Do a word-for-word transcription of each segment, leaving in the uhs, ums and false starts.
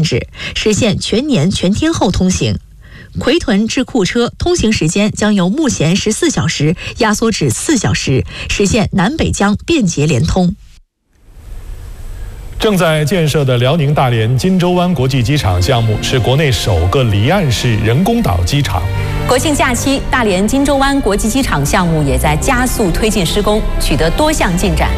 制，实现全年全天候通行。奎屯至库车通行时间将由目前十四小时压缩至四小时，实现南北疆便捷连通。 正在建设的辽宁大连金州湾国际机场项目是国内首个离岸式人工岛机场。 国庆假期，大连金州湾国际机场项目也在加速推进施工，取得多项进展。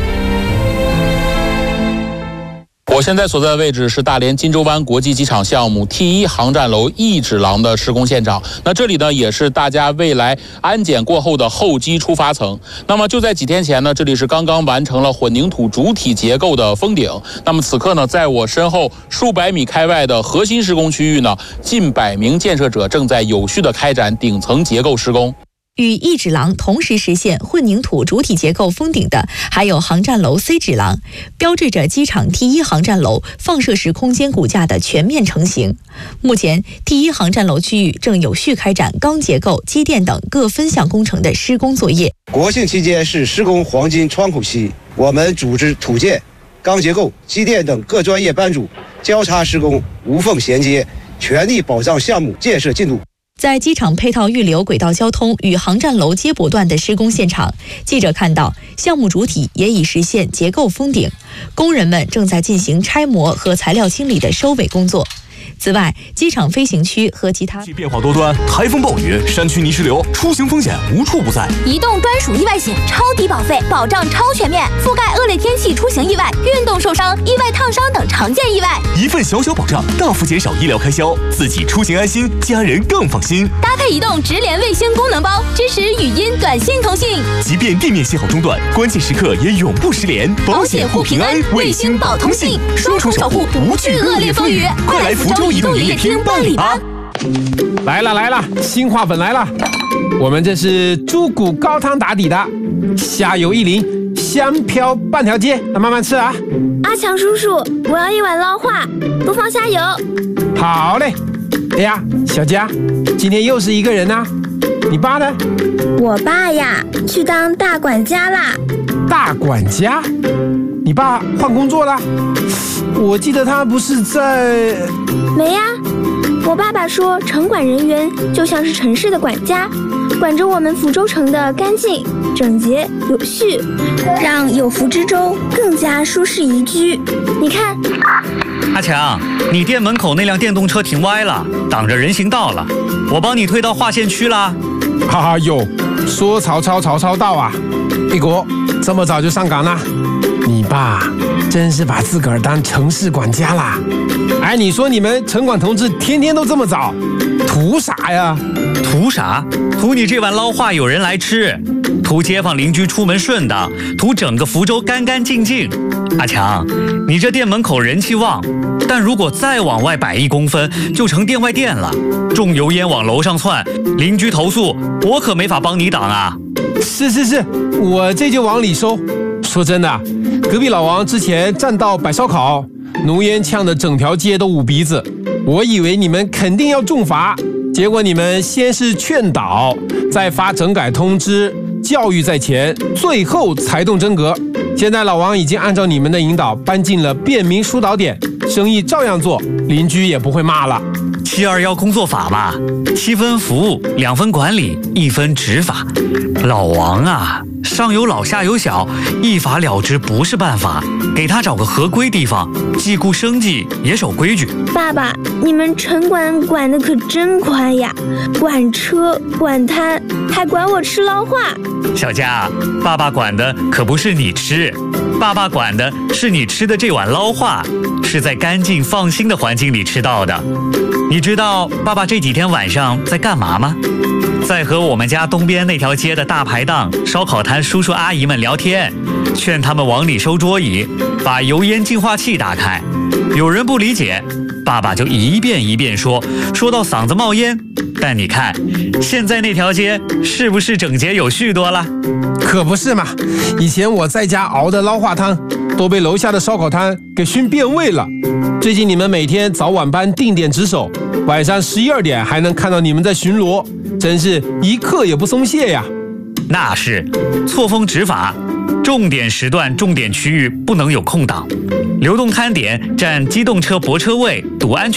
我现在所在的位置是大连金州湾国际机场项目 T 一航站楼一指廊的施工现场。那这里呢，也是大家未来安检过后的候机出发层。那么就在几天前呢，这里是刚刚完成了混凝土主体结构的封顶。那么此刻呢，在我身后数百米开外的核心施工区域呢，近百名建设者正在有序地开展顶层结构施工。 与一指廊同时实现混凝土主体结构封顶的，还有航站楼 C 指廊，标志着机场 T 一航站楼放射式空间骨架的全面成型。目前 T 一航站楼区域正有序开展钢结构、机电等各分项工程的施工作业。 国庆期间是施工黄金窗口期，我们组织土建、钢结构、机电等各专业班组交叉施工，无缝衔接，全力保障项目建设进度。 在机场配套预留轨道交通与航站楼接驳段的施工现场，记者看到项目主体也已实现结构封顶，工人们正在进行拆模和材料清理的收尾工作。此外，机场飞行区和其他变化多端，台风暴雨、山区泥石流，出行风险无处不在。 移动专属意外险，超低保费，保障超全面，覆盖恶劣天气出行意外、运动受伤、意外烫伤等常见意外。 一份小小保障，大幅减少医疗开销，自己出行安心，家人更放心。 搭配移动直连卫星功能包，支持语音、短信通信， 即便地面信号中断，关键时刻也永不失联。 保险护平安，卫星保通信，双重守护，不惧恶劣风雨。快来福州移动营业厅办理吧！ 来了来了，新话本来了。我们这是猪骨高汤打底的，虾油一淋，香飘半条街，那慢慢吃啊。 阿强叔叔，我要一碗捞化，不放虾油。 好嘞。哎呀，小佳，今天又是一个人啊？你爸呢？ 我爸呀，去当大管家啦。 大管家？你爸换工作了？我记得他不是在…… 没呀，我爸爸说，城管人员就像是城市的管家，管着我们福州城的干净、整洁、有序，让有福之州更加舒适宜居。你看， 阿强，你店门口那辆电动车停歪了，挡着人行道了，我帮你推到划线区啦。 哈哈哟，说曹操曹操到啊！一国这么早就上岗了，你爸真是把自个儿当城市管家啦！哎，你说你们城管同志天天都这么早，图啥呀？ 图啥？图你这碗捞化有人来吃，图街坊邻居出门顺当，图整个福州干干净净。阿强，你这店门口人气旺，但如果再往外摆一公分，就成店外店了，重油烟往楼上窜，邻居投诉，我可没法帮你挡啊！ 是是是，我这就往里收。说真的，隔壁老王之前占道摆烧烤，浓烟呛得整条街都捂鼻子，我以为你们肯定要重罚，结果你们先是劝导，再发整改通知，教育在前，最后才动真格。现在老王已经按照你们的引导搬进了便民疏导点，生意照样做，邻居也不会骂了。 七二幺工作法嘛，七分服务，两分管理，一分执法。老王啊，上有老下有小，一罚了之不是办法，给他找个合规地方，既顾生计也守规矩。 爸爸，你们城管管得可真宽呀，管车管摊，还管我吃捞化。 小佳，爸爸管的可不是你吃，爸爸管的是你吃的这碗捞化，是在干净放心的环境里吃到的。你知道爸爸这几天晚上在干嘛吗？在和我们家东边那条街的大排档、烧烤摊叔叔阿姨们聊天，劝他们往里收桌椅，把油烟净化器打开。有人不理解，爸爸就一遍一遍说，说到嗓子冒烟。但你看，现在那条街是不是整洁有序多了？ 可不是嘛！以前我在家熬的捞化汤，都被楼下的烧烤摊给熏变味了。最近你们每天早晚班定点值守，晚上十一二点还能看到你们在巡逻，真是一刻也不松懈呀！ 那是错峰执法，重点时段、重点区域不能有空档，流动摊点占机动车泊车位，堵安全。